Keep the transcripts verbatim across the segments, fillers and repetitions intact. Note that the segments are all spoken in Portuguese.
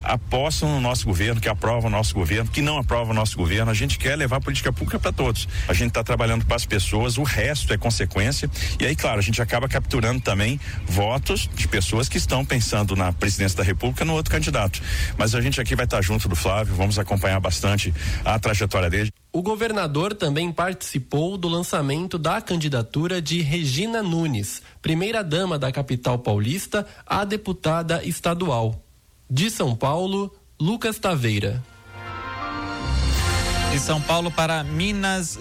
apostam no nosso governo, que aprovam o nosso governo, que não aprovam o nosso governo. A gente quer levar a política pública para todos. A gente está trabalhando para as pessoas, o resto é consequência. E aí, claro, a gente acaba capturando também votos de pessoas que estão pensando na presidência da República no outro candidato. Mas a gente aqui vai estar junto do Flávio, vamos acompanhar bastante a trajetória dele. O governador também participou do lançamento da candidatura de Regina Nunes, primeira-dama da capital paulista, a deputada estadual. De São Paulo, Lucas Taveira. De São Paulo para Minas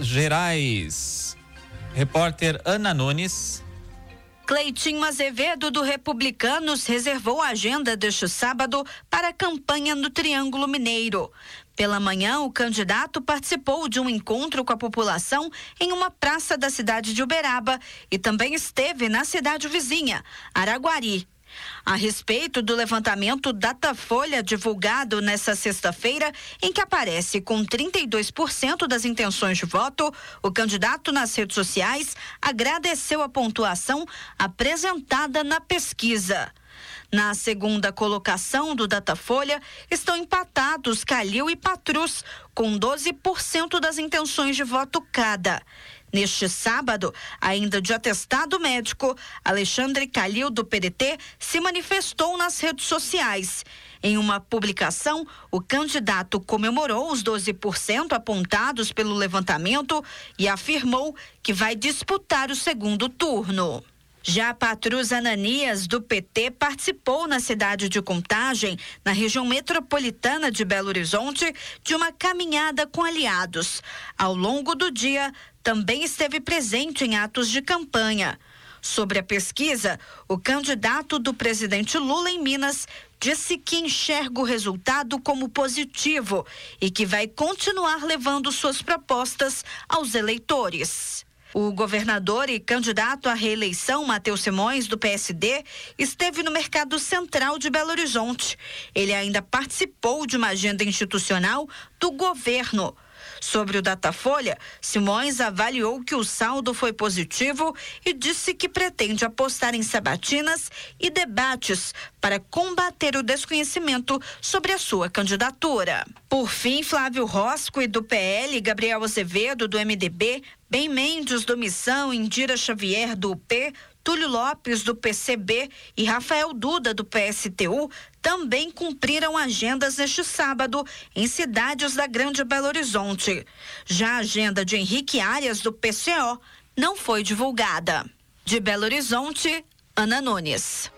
Gerais, repórter Ana Nunes. Cleitinho Azevedo, do Republicanos, reservou a agenda deste sábado para a campanha no Triângulo Mineiro. Pela manhã, o candidato participou de um encontro com a população em uma praça da cidade de Uberaba e também esteve na cidade vizinha, Araguari. A respeito do levantamento Datafolha divulgado nesta sexta-feira, em que aparece com trinta e dois por cento das intenções de voto, o candidato nas redes sociais agradeceu a pontuação apresentada na pesquisa. Na segunda colocação do Datafolha estão empatados Calil e Patrus, com doze por cento das intenções de voto cada. Neste sábado, ainda de atestado médico, Alexandre Calil, do P D T, se manifestou nas redes sociais. Em uma publicação, o candidato comemorou os doze por cento apontados pelo levantamento e afirmou que vai disputar o segundo turno. Já Patrus Ananias, do P T, participou na cidade de Contagem, na região metropolitana de Belo Horizonte, de uma caminhada com aliados. Ao longo do dia, também esteve presente em atos de campanha. Sobre a pesquisa, o candidato do presidente Lula em Minas disse que enxerga o resultado como positivo e que vai continuar levando suas propostas aos eleitores. O governador e candidato à reeleição, Matheus Simões, do P S D, esteve no Mercado Central de Belo Horizonte. Ele ainda participou de uma agenda institucional do governo. Sobre o Datafolha, Simões avaliou que o saldo foi positivo e disse que pretende apostar em sabatinas e debates para combater o desconhecimento sobre a sua candidatura. Por fim, Flávio Rosco, do P L, Gabriel Azevedo, do M D B, Ben Mendes, do Missão, Indira Xavier, do U P, Túlio Lopes, do P C B e Rafael Duda, do P S T U, também cumpriram agendas neste sábado em cidades da Grande Belo Horizonte. Já a agenda de Henrique Arias, do P C O, não foi divulgada. De Belo Horizonte, Ana Nunes.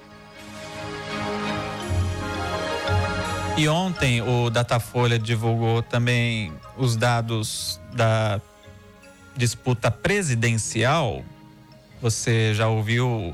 E ontem o Datafolha divulgou também os dados da disputa presidencial. Você já ouviu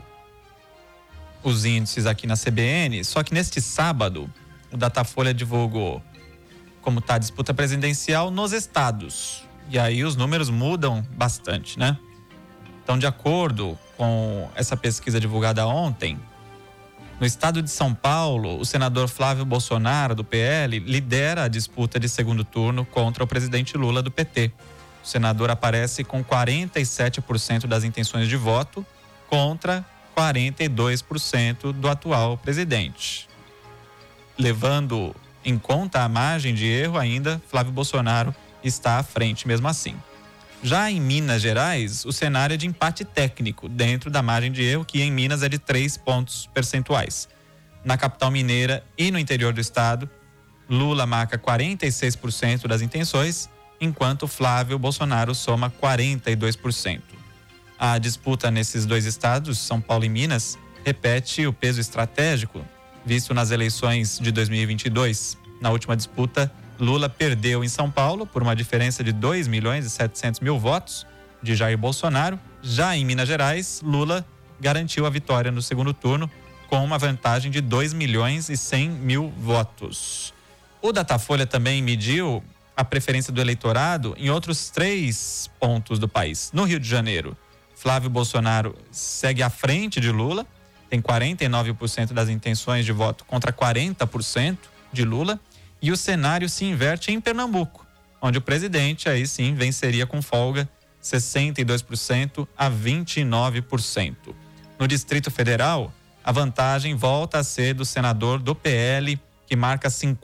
os índices aqui na C B N, só que neste sábado o Datafolha divulgou como está a disputa presidencial nos estados. E aí os números mudam bastante, né? Então, de acordo com essa pesquisa divulgada ontem, no estado de São Paulo, o senador Flávio Bolsonaro, do P L, lidera a disputa de segundo turno contra o presidente Lula, do P T. O senador aparece com quarenta e sete por cento das intenções de voto contra quarenta e dois por cento do atual presidente. Levando em conta a margem de erro, ainda Flávio Bolsonaro está à frente mesmo assim. Já em Minas Gerais, o cenário é de empate técnico dentro da margem de erro, que em Minas é de três pontos percentuais. Na capital mineira e no interior do estado, Lula marca quarenta e seis por cento das intenções, enquanto Flávio Bolsonaro soma quarenta e dois por cento. A disputa nesses dois estados, São Paulo e Minas, repete o peso estratégico visto nas eleições de dois mil e vinte e dois. Na última disputa, Lula perdeu em São Paulo por uma diferença de dois milhões e setecentos mil votos de Jair Bolsonaro. Já em Minas Gerais, Lula garantiu a vitória no segundo turno com uma vantagem de dois milhões e cem mil votos. O Datafolha também mediu a preferência do eleitorado em outros três pontos do país. No Rio de Janeiro, Flávio Bolsonaro segue à frente de Lula, tem quarenta e nove por cento das intenções de voto contra quarenta por cento de Lula, e o cenário se inverte em Pernambuco, onde o presidente aí sim venceria com folga sessenta e dois por cento a vinte e nove por cento. No Distrito Federal, a vantagem volta a ser do senador do P L, que marca cinquenta